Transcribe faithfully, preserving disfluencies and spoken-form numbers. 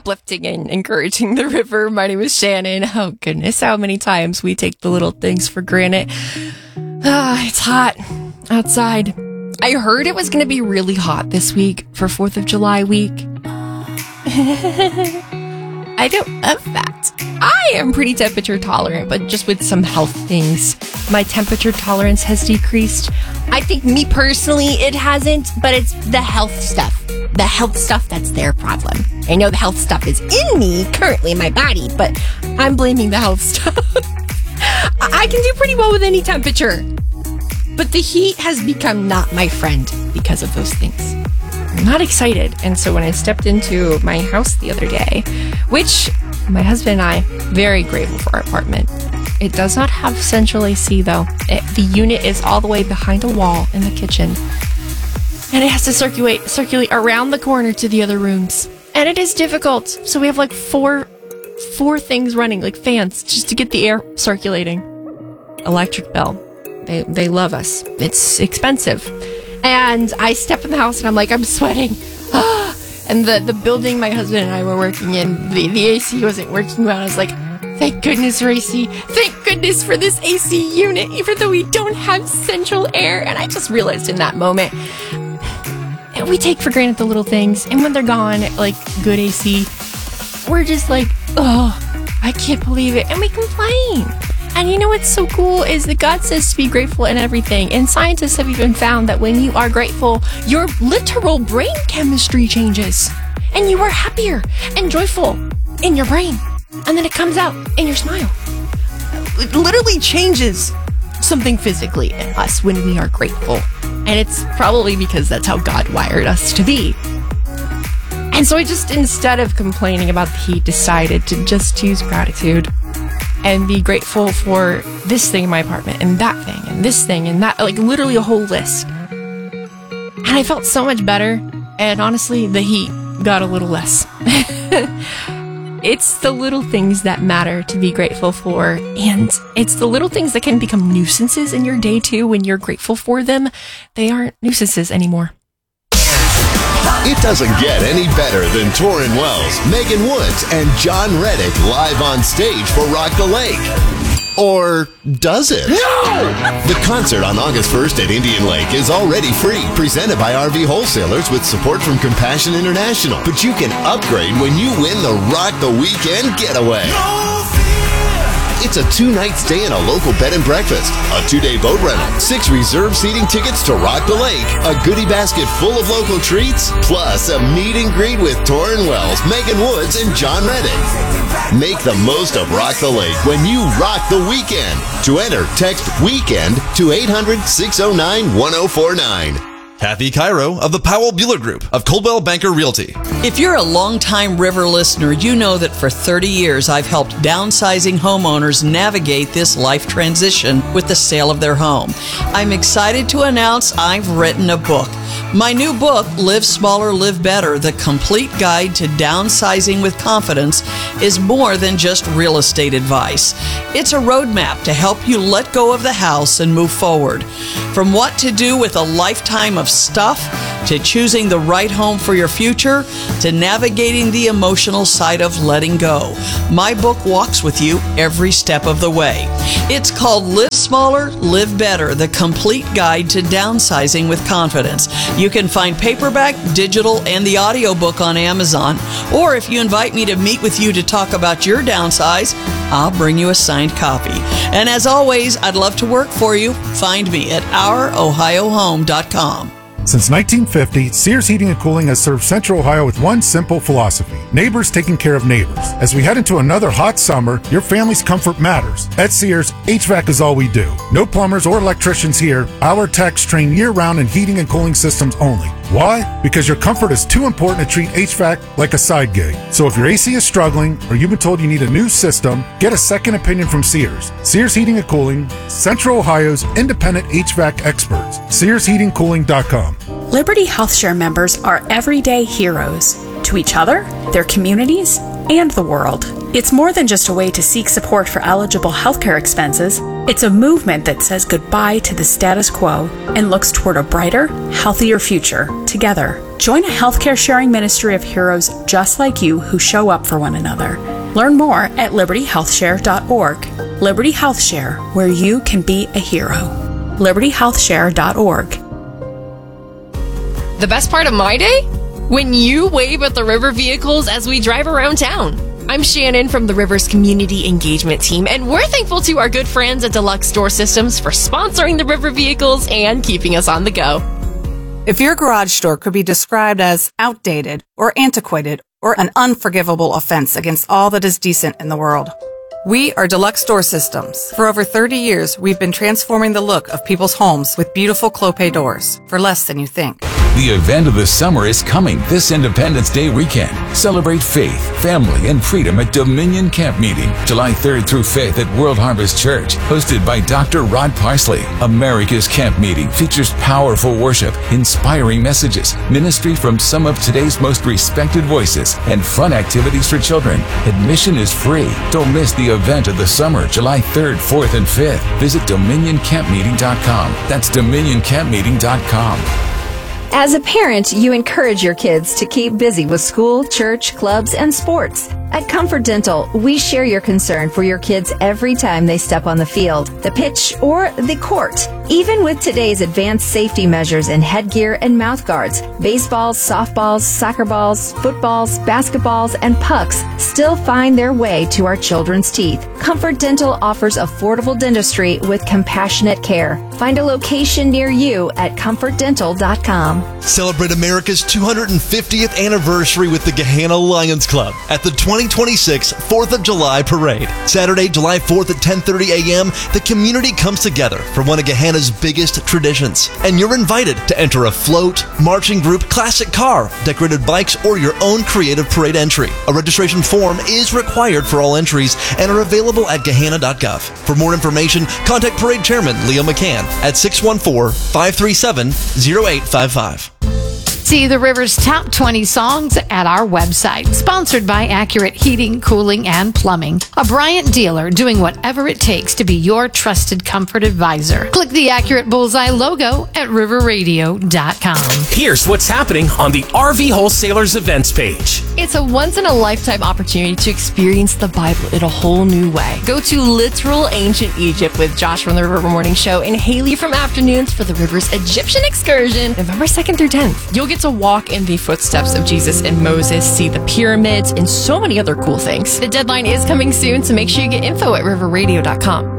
uplifting and encouraging the river. My name is Shannon. Oh, goodness, how many times we take the little things for granted. Ah, it's hot outside. I heard it was going to be really hot this week for fourth of July week. I don't love that. I am pretty temperature tolerant, but just with some health things. My temperature tolerance has decreased. I think me personally, it hasn't, but it's the health stuff. The health stuff, that's their problem. I know the health stuff is in me, currently in my body, but I'm blaming the health stuff. I can do pretty well with any temperature. But the heat has become not my friend because of those things. I'm not excited. And so when I stepped into my house the other day, which my husband and I, very grateful for our apartment. It does not have central A C though. It, the unit is all the way behind a wall in the kitchen. And it has to circulate circulate around the corner to the other rooms. And it is difficult. So we have like four four things running, like fans, just to get the air circulating. Electric bill. They they love us. It's expensive. And I step in the house and I'm like, I'm sweating. And the, the building my husband and I were working in, the, the A C wasn't working well. I was like, thank goodness for A C. Thank goodness for this A C unit, even though we don't have central air. And I just realized in that moment, and we take for granted the little things. And when they're gone, like good A C, we're just like, oh, I can't believe it. And we complain. And you know what's so cool is that God says to be grateful in everything. And scientists have even found that when you are grateful, your literal brain chemistry changes. And you are happier and joyful in your brain. And then it comes out in your smile. It literally changes something physically in us when we are grateful. And it's probably because that's how God wired us to be. And so I just, instead of complaining about the heat, decided to just choose gratitude. And be grateful for this thing in my apartment, and that thing, and this thing, and that, like literally a whole list. And I felt so much better, and honestly, the heat got a little less. It's the little things that matter to be grateful for, and it's the little things that can become nuisances in your day too when you're grateful for them. They aren't nuisances anymore. It doesn't get any better than Torrin Wells, Megan Woods, and John Reddick live on stage for Rock the Lake. Or does it? No! The concert on August first at Indian Lake is already free, presented by R V Wholesalers with support from Compassion International. But you can upgrade when you win the Rock the Weekend Getaway. It's a two-night stay in a local bed and breakfast, a two-day boat rental, six reserved seating tickets to Rock the Lake, a goodie basket full of local treats, plus a meet and greet with Torrin Wells, Megan Woods, and John Reddick. Make the most of Rock the Lake when you rock the weekend. To enter, text WEEKEND to eight hundred, six oh nine, one oh four nine. Kathy Cairo of the Powell Bueller Group of Coldwell Banker Realty. If you're a longtime River listener, you know that for thirty years I've helped downsizing homeowners navigate this life transition with the sale of their home. I'm excited to announce I've written a book. My new book, Live Smaller, Live Better, The Complete Guide to Downsizing with Confidence, is more than just real estate advice. It's a roadmap to help you let go of the house and move forward. From what to do with a lifetime of stuff, to choosing the right home for your future, to navigating the emotional side of letting go. My book walks with you every step of the way. It's called Live Smaller, Live Better, The Complete Guide to Downsizing with Confidence. You can find paperback, digital, and the audiobook on Amazon. Or if you invite me to meet with you to talk about your downsize, I'll bring you a signed copy. And as always, I'd love to work for you. Find me at our ohio home dot com. Since nineteen fifty, Sears Heating and Cooling has served Central Ohio with one simple philosophy: neighbors taking care of neighbors. As we head into another hot summer, your family's comfort matters. At Sears, H V A C is all we do. No plumbers or electricians here. Our techs train year-round in heating and cooling systems only. Why? Because your comfort is too important to treat H V A C like a side gig. So if your A C is struggling, or you've been told you need a new system, get a second opinion from Sears. Sears Heating and Cooling, Central Ohio's independent H V A C experts. Sears Heating Cooling dot com. Liberty HealthShare members are everyday heroes. to each other, their communities, and the world. It's more than just a way to seek support for eligible healthcare expenses. It's a movement that says goodbye to the status quo and looks toward a brighter, healthier future together. Join a healthcare sharing ministry of heroes just like you who show up for one another. Learn more at liberty health share dot org. Liberty Health Share, where you can be a hero. liberty health share dot org. The best part of my day? When you wave at the River vehicles as we drive around town. I'm Shannon from the Rivers Community Engagement Team, and we're thankful to our good friends at Deluxe Door Systems for sponsoring the River vehicles and keeping us on the go. If your garage door could be described as outdated or antiquated or an unforgivable offense against all that is decent in the world, we are Deluxe Door Systems. For over thirty years, we've been transforming the look of people's homes with beautiful Clopay doors for less than you think. The event of the summer is coming this Independence Day weekend. Celebrate faith, family, and freedom at Dominion Camp Meeting, July third through fifth at World Harvest Church, hosted by Doctor Rod Parsley. America's Camp Meeting features powerful worship, inspiring messages, ministry from some of today's most respected voices, and fun activities for children. Admission is free. Don't miss the event of the summer, July third, fourth, and fifth. Visit dominion camp meeting dot com. That's dominion camp meeting dot com. As a parent, you encourage your kids to keep busy with school, church, clubs, and sports. At Comfort Dental, we share your concern for your kids every time they step on the field, the pitch, or the court. Even with today's advanced safety measures in headgear and mouth guards, baseballs, softballs, soccer balls, footballs, basketballs, and pucks still find their way to our children's teeth. Comfort Dental offers affordable dentistry with compassionate care. Find a location near you at comfort dental dot com. Celebrate America's two hundred fiftieth anniversary with the Gahanna Lions Club at the twenty twenty-six fourth of July Parade. Saturday, July fourth at ten thirty a.m., the community comes together for one of Gahanna's biggest traditions. And you're invited to enter a float, marching group, classic car, decorated bikes, or your own creative parade entry. A registration form is required for all entries and are available at gahanna dot gov. For more information, contact Parade Chairman Leo McCann at six one four, five three seven, zero eight five five. See the Rivers Top twenty songs at our website. Sponsored by Accurate Heating, Cooling, and Plumbing. A Bryant dealer doing whatever it takes to be your trusted comfort advisor. Click the Accurate Bullseye logo at river radio dot com. Here's what's happening on the R V Wholesalers events page. It's a once-in-a-lifetime opportunity to experience the Bible in a whole new way. Go to literal ancient Egypt with Josh from the River Morning Show and Haley from Afternoons for the Rivers Egyptian excursion, November second through tenth. You'll get to walk in the footsteps of Jesus and Moses, see the pyramids, and so many other cool things. The deadline is coming soon, so make sure you get info at river radio dot com.